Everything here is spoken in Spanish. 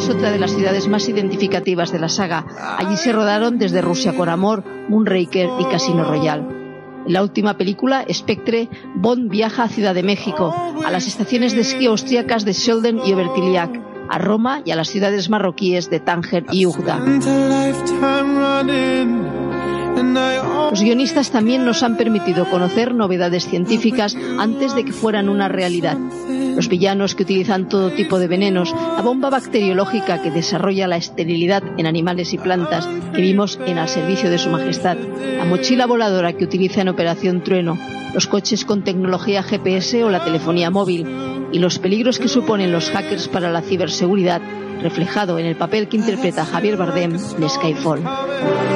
es otra de las ciudades más identificativas de la saga. Allí se rodaron desde Rusia con Amor, Moonraker y Casino Royale. En la última película, Spectre, Bond viaja a Ciudad de México, a las estaciones de esquí austríacas de Sölden y Obertilliach, a Roma y a las ciudades marroquíes de Tánger y Ugda. Los guionistas también nos han permitido conocer novedades científicas antes de que fueran una realidad. Los villanos que utilizan todo tipo de venenos, la bomba bacteriológica que desarrolla la esterilidad en animales y plantas que vimos en Al servicio de su majestad, la mochila voladora que utiliza en Operación Trueno, los coches con tecnología GPS o la telefonía móvil, y los peligros que suponen los hackers para la ciberseguridad, reflejado en el papel que interpreta Javier Bardem en Skyfall.